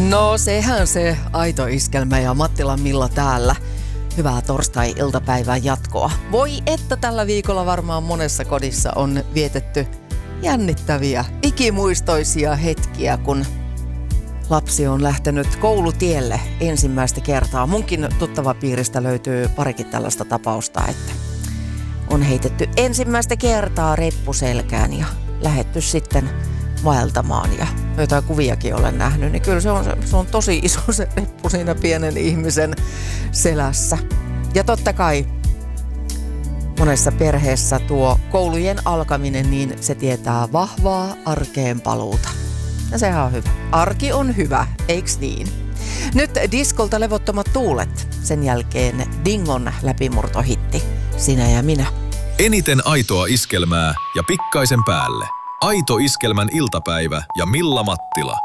No sehän se aito iskelmä ja Mattilan Milla täällä. Hyvää torstai-iltapäivän jatkoa. Voi että tällä viikolla varmaan monessa kodissa on vietetty jännittäviä, ikimuistoisia hetkiä, kun lapsi on lähtenyt koulutielle ensimmäistä kertaa. Munkin tuttavapiiristä löytyy parikin tällaista tapausta, että on heitetty ensimmäistä kertaa reppuselkään ja lähetty sitten vaeltamaan ja jotain kuviakin olen nähnyt, niin kyllä se on tosi iso se reppu siinä pienen ihmisen selässä. Ja totta kai monessa perheessä tuo koulujen alkaminen, niin se tietää vahvaa arkeen paluuta. Ja sehän on hyvä. Arki on hyvä, eiks niin? Nyt diskolta levottomat tuulet. Sen jälkeen Dingon läpimurtohitti. Sinä ja minä. Eniten aitoa iskelmää ja pikkaisen päälle. Aito iskelmän iltapäivä ja Milla Mattila.